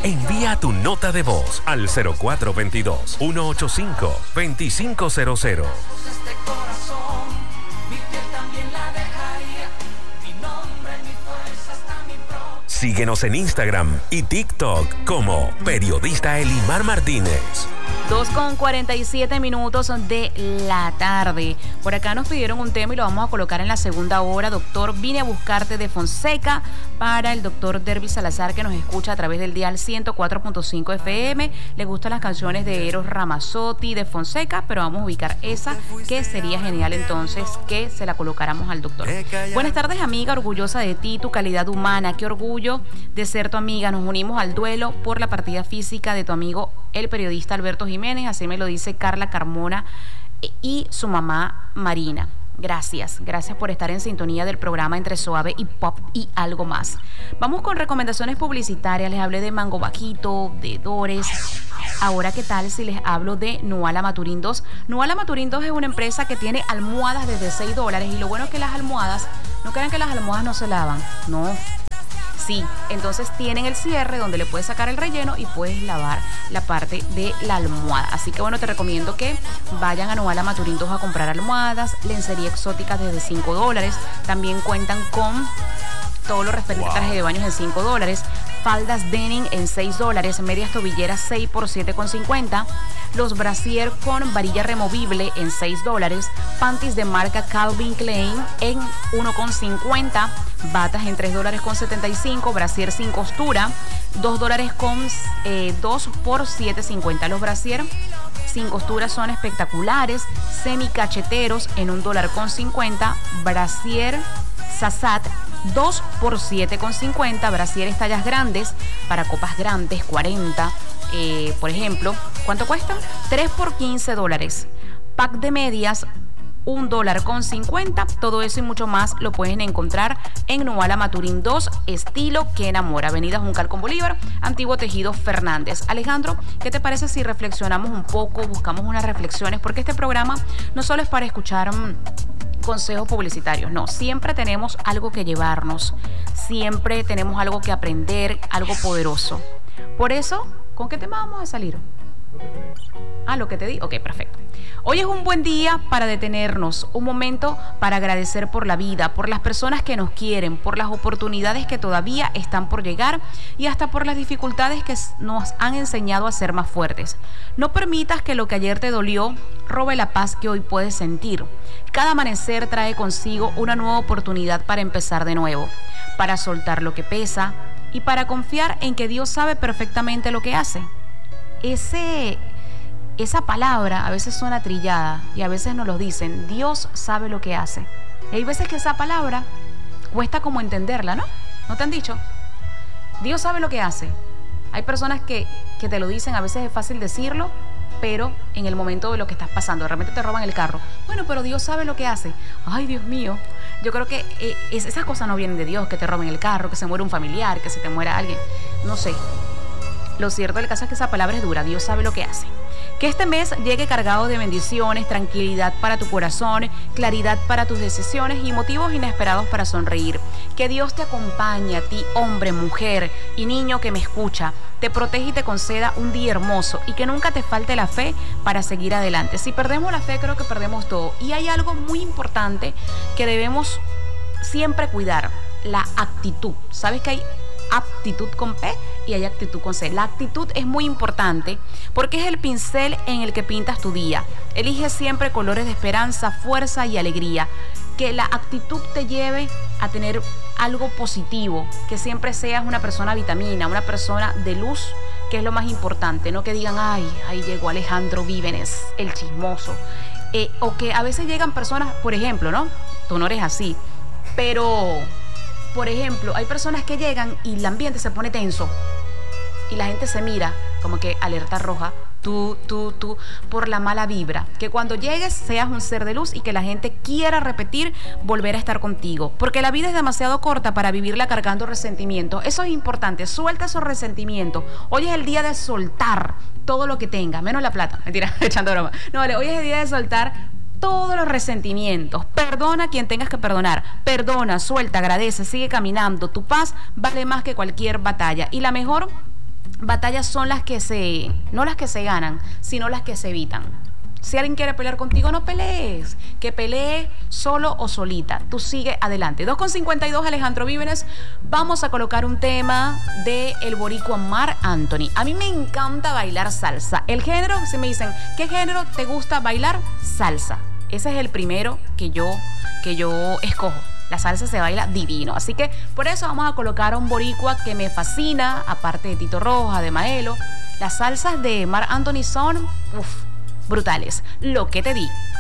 Envía tu nota de voz al 0422-185-2500. Síguenos en Instagram y TikTok como Periodista Elimar Martínez. 2:47 de la tarde. Por acá nos pidieron un tema y lo vamos a colocar en la segunda hora. Doctor, vine a buscarte de Fonseca para el doctor Derby Salazar, que nos escucha a través del dial 104.5 FM. Le gustan las canciones de Eros Ramazzotti, de Fonseca, pero vamos a ubicar esa, que sería genial entonces que se la colocáramos al doctor. Buenas tardes, amiga, orgullosa de ti, tu calidad humana. Qué orgullo de ser tu amiga. Nos unimos al duelo por la partida física de tu amigo, el periodista Alberto Jiménez. Así me lo dice Carla Carmona y su mamá Marina. Gracias por estar en sintonía del programa Entre Suave y Pop y algo más. Vamos con recomendaciones publicitarias. Les hablé de Mango Bajito, de Dores. Ahora, ¿qué tal si les hablo de Nuala Maturín 2? Nuala Maturín 2 es una empresa que tiene almohadas desde $6, y lo bueno es que las almohadas, no crean que las almohadas no se lavan, no. Sí, entonces tienen el cierre donde le puedes sacar el relleno y puedes lavar la parte de la almohada. Así que bueno, te recomiendo que vayan a Nuala Maturín 2 a comprar almohadas, lencería exótica desde $5. También cuentan con todo lo referente a traje de baños en $5, faldas denim en $6, medias tobilleras 6 por $7,50, los brasier con varilla removible en $6, panties de marca Calvin Klein en $1,50, batas en $3,75, brasier sin costura, $2 con 2 por $7,50. Los brasier sin costura son espectaculares, semicacheteros en $1,50, brasier Sasat 2 por $7,50, brasieres tallas grandes para copas grandes 40, por ejemplo. ¿Cuánto cuestan? 3 por $15. Pack de medias $1,50. Todo eso y mucho más lo pueden encontrar en Nuala Maturín 2, estilo que enamora, Avenida Juncal con Bolívar, Antiguo Tejido Fernández. Alejandro, ¿qué te parece si reflexionamos un poco, buscamos unas reflexiones? Porque este programa no solo es para escuchar consejos publicitarios, no, siempre tenemos algo que llevarnos, siempre tenemos algo que aprender, algo poderoso. Por eso, ¿con qué tema vamos a salir? Lo que te di. Ok, perfecto. Hoy es un buen día para detenernos, un momento para agradecer por la vida, por las personas que nos quieren, por las oportunidades que todavía están por llegar y hasta por las dificultades que nos han enseñado a ser más fuertes. No permitas que lo que ayer te dolió robe la paz que hoy puedes sentir. Cada amanecer trae consigo una nueva oportunidad para empezar de nuevo, para soltar lo que pesa y para confiar en que Dios sabe perfectamente lo que hace. Esa palabra a veces suena trillada y a veces nos lo dicen, Dios sabe lo que hace. Y hay veces que esa palabra cuesta como entenderla, ¿no? ¿No te han dicho? Dios sabe lo que hace. Hay personas que te lo dicen, a veces es fácil decirlo, pero en el momento de lo que estás pasando, de repente te roban el carro. Bueno, pero Dios sabe lo que hace. Ay, Dios mío. Yo creo que esas cosas no vienen de Dios, que te roben el carro, que se muera un familiar, que se te muera alguien. No sé. Lo cierto del caso es que esa palabra es dura. Dios sabe lo que hace. Que este mes llegue cargado de bendiciones, tranquilidad para tu corazón, claridad para tus decisiones y motivos inesperados para sonreír. Que Dios te acompañe a ti, hombre, mujer y niño que me escucha, te protege y te conceda un día hermoso y que nunca te falte la fe para seguir adelante. Si perdemos la fe, creo que perdemos todo. Y hay algo muy importante que debemos siempre cuidar, la actitud. ¿Sabes que hay aptitud con P y hay actitud con C? La actitud es muy importante porque es el pincel en el que pintas tu día. Elige siempre colores de esperanza, fuerza y alegría. Que la actitud te lleve a tener algo positivo, que siempre seas una persona vitamina, una persona de luz, que es lo más importante. No que digan, ay, ahí llegó Alejandro Vívenes, el chismoso. O que a veces llegan personas, por ejemplo, ¿no? Tú no eres así, pero por ejemplo, hay personas que llegan y el ambiente se pone tenso y la gente se mira como que alerta roja, tú, por la mala vibra. Que cuando llegues seas un ser de luz y que la gente quiera repetir, volver a estar contigo. Porque la vida es demasiado corta para vivirla cargando resentimientos. Eso es importante, suelta esos resentimientos. Hoy es el día de soltar todo lo que tengas, menos la plata. Mentira, echando broma. No, vale, hoy es el día de soltar todos los resentimientos. Perdona a quien tengas que perdonar. Perdona, suelta, agradece, sigue caminando. Tu paz vale más que cualquier batalla. Y la mejor batallas son no las que se ganan, sino las que se evitan. Si alguien quiere pelear contigo, no pelees. Que pelee solo o solita. Tú sigue adelante. 2:52, Alejandro Vívenes. Vamos a colocar un tema de el boricua Marc Anthony. A mí me encanta bailar salsa. El género, si me dicen, ¿qué género te gusta bailar? Salsa. Ese es el primero que yo escojo. La salsa se baila divino. Así que por eso vamos a colocar a un boricua que me fascina, aparte de Tito Roja, de Maelo. Las salsas de Marc Anthony son brutales. Lo que te di.